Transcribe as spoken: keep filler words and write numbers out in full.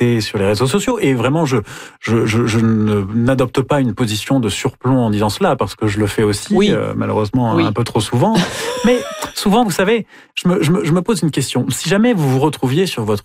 connecter sur les réseaux sociaux. Et vraiment, je, je, je, je n'adopte pas une position de surplomb en disant cela, parce que je le fais aussi, oui. euh, malheureusement, oui. un peu trop souvent. Mais souvent, vous savez, je me, je, me, je me pose une question. Si jamais vous vous retrouviez sur votre